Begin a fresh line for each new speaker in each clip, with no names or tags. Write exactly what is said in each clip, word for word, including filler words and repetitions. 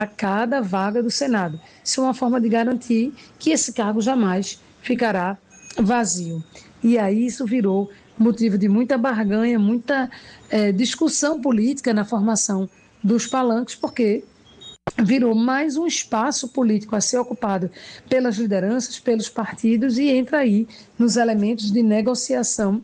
a cada vaga do Senado. Isso é uma forma de garantir que esse cargo jamais ficará vazio. E aí isso virou motivo de muita barganha, muita eh, discussão política na formação dos palanques, porque virou mais um espaço político a ser ocupado pelas lideranças, pelos partidos, e entra aí nos elementos de negociação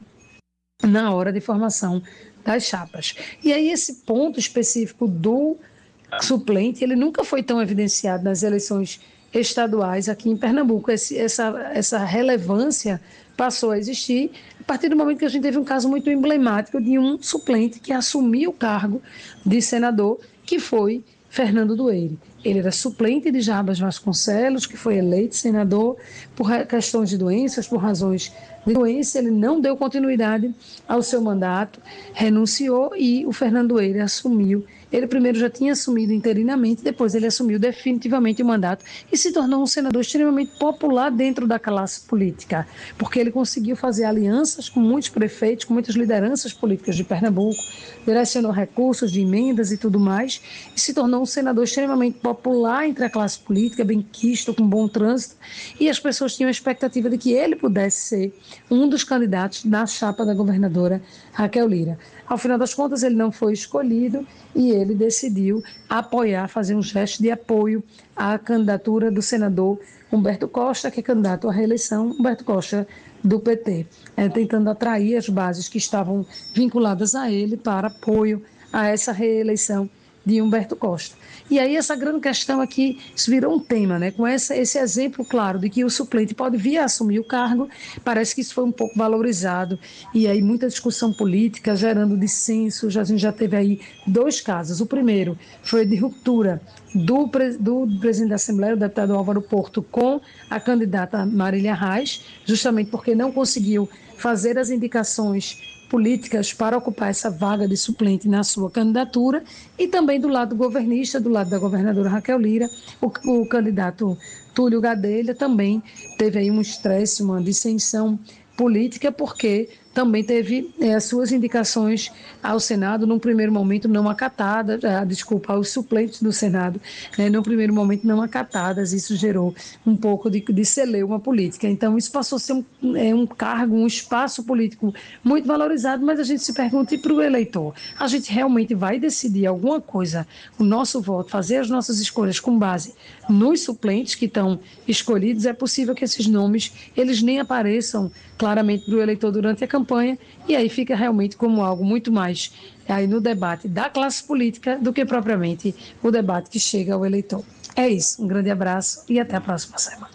na hora de formação das chapas. E aí esse ponto específico do suplente, ele nunca foi tão evidenciado nas eleições estaduais aqui em Pernambuco. Esse, essa, essa relevância passou a existir a partir do momento que a gente teve um caso muito emblemático de um suplente que assumiu o cargo de senador, que foi Fernando Dueire. Ele era suplente de Jarbas Vasconcelos, que foi eleito senador por questões de doenças, por razões de doença. Ele não deu continuidade ao seu mandato, renunciou e o Fernando Dueire assumiu. Ele primeiro já tinha assumido interinamente, depois ele assumiu definitivamente o mandato e se tornou um senador extremamente popular dentro da classe política, porque ele conseguiu fazer alianças com muitos prefeitos, com muitas lideranças políticas de Pernambuco, direcionou recursos de emendas e tudo mais, e se tornou um senador extremamente popular entre a classe política, bem quisto, com bom trânsito, e as pessoas tinham a expectativa de que ele pudesse ser um dos candidatos na chapa da governadora Raquel Lira. Ao final das contas, ele não foi escolhido e ele decidiu apoiar, fazer um gesto de apoio à candidatura do senador Humberto Costa, que é candidato à reeleição, Humberto Costa do P T, é, tentando atrair as bases que estavam vinculadas a ele para apoio a essa reeleição de Humberto Costa. E aí essa grande questão aqui, isso virou um tema, né? Com essa, esse exemplo claro de que o suplente pode vir a assumir o cargo, parece que isso foi um pouco valorizado, e aí muita discussão política, gerando dissenso. A gente já teve aí dois casos. O primeiro foi de ruptura do, do presidente da Assembleia, o deputado Álvaro Porto, com a candidata Marília Reis, justamente porque não conseguiu fazer as indicações políticas para ocupar essa vaga de suplente na sua candidatura, e também do lado governista, do lado da governadora Raquel Lira, o, o candidato Túlio Gadelha também teve aí um estresse, uma dissensão política, porque também teve é, as suas indicações ao Senado, num primeiro momento não acatadas, ah, desculpa, aos suplentes do Senado, né, num primeiro momento não acatadas. Isso gerou um pouco de, de celeuma política. Então, isso passou a ser um, é, um cargo, um espaço político muito valorizado, mas a gente se pergunta, e para o eleitor, a gente realmente vai decidir alguma coisa, o nosso voto, fazer as nossas escolhas com base nos suplentes que estão escolhidos? É possível que esses nomes, eles nem apareçam claramente para o eleitor durante a campanha, e aí fica realmente como algo muito mais aí no debate da classe política do que propriamente o debate que chega ao eleitor. É isso, um grande abraço e até a próxima semana.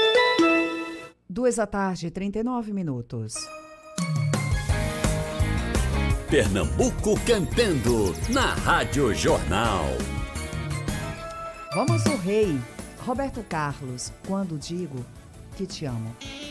Duas da tarde, trinta e nove minutos.
Pernambuco cantando na Rádio Jornal.
Vamos ao rei. Roberto Carlos, quando digo que te amo.